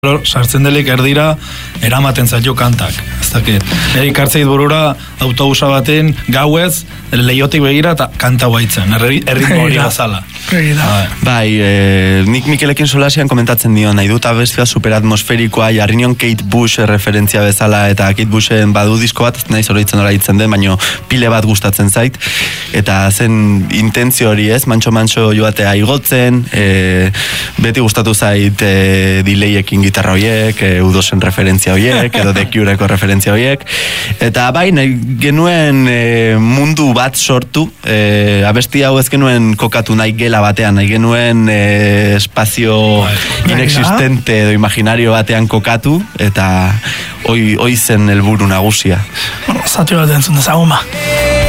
sartzen delik erdira eramaten zaio kantak. Ez dakit. Ikartzeit burura autobusa baten gauez leiotik begira eta kanta guaitzen. Erritmo hori bazala. Bai, nik Mikelekin solasian komentatzen dio, nahi dut abestia superatmosferikoa, jarri nion Kate Bush referentzia bezala, eta Kate Bushen badu disko bat, nahi zoroitzen ora hitzen den, baino pile bat gustatzen zait, eta zen intentzio hori ez, mantxo joatea igotzen, beti gustatu zait dileiekin gitarra horiek, Udosen referentzia horiek, edo The Cureko referentzia horiek, eta bai, nahi genuen mundu bat sortu, abesti hau ez genuen kokatu nahi gela batean, nahi genuen espazio inexistente edo imaginario batean kokatu, eta hoi zen helburu nagusia. Zati bat entzun dezagun ba.